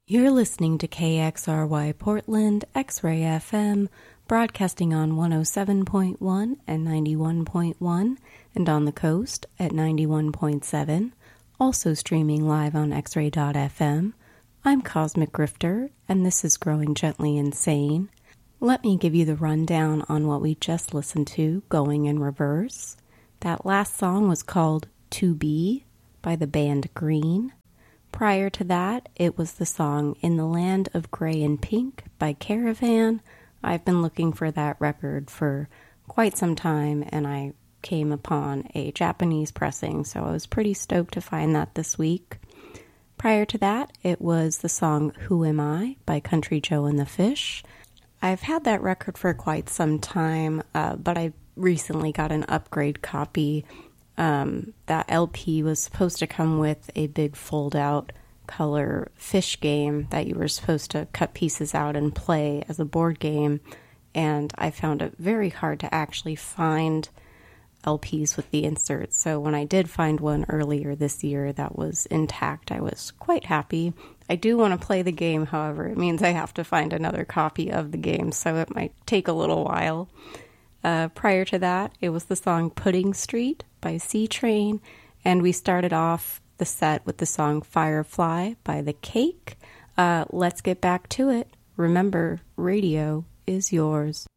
You're listening to KXRY Portland, X-Ray FM, broadcasting on 107.1 and 91.1, and on the coast at 91.7, also streaming live on xray.fm. I'm Cosmic Grifter, and this is Growing Gently Insane. Let me give you the rundown on what we just listened to, going in reverse. That last song was called To Be by the band Green. Prior to that, it was the song In the Land of Grey and Pink by Caravan. I've been looking for that record for quite some time, and I came upon a Japanese pressing, so I was pretty stoked to find that this week. Prior to that, it was the song Who Am I by Country Joe and the Fish. I've had that record for quite some time, but I recently got an upgrade copy. That LP was supposed to come with a big fold-out color fish game that you were supposed to cut pieces out and play as a board game, and I found it very hard to actually find LPs with the inserts. So when I did find one earlier this year that was intact, I was quite happy. I do want to play the game, however, it means I have to find another copy of the game, so it might take a little while. Prior to that, it was the song Pudding Street by C Train, and we started off the set with the song Firefly by The Cake. Let's get back to it. Remember, radio is yours.